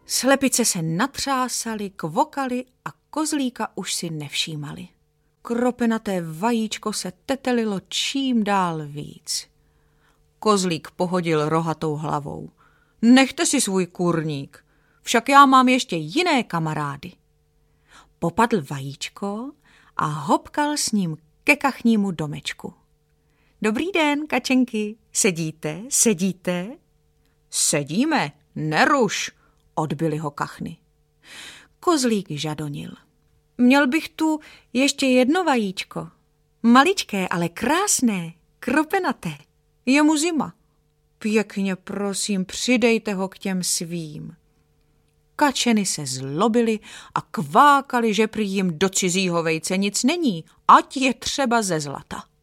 Slepice se natřásaly, kvokaly a kozlíka už si nevšímali. Kropenaté vajíčko se tetelilo čím dál víc. Kozlík pohodil rohatou hlavou. Nechte si svůj kurník, však já mám ještě jiné kamarády. Popadl vajíčko a hopkal s ním ke kachnímu domečku. Dobrý den, kačenky, sedíte? Sedíme, neruš, odbyly ho kachny. Kozlík žadonil. Měl bych tu ještě jedno vajíčko. Maličké, ale krásné, kropenaté. Je mu zima. Pěkně prosím, přidejte ho k těm svým. Kačeny se zlobily a kvákaly, že prý jim do cizího vejce nic není, ať je třeba ze zlata.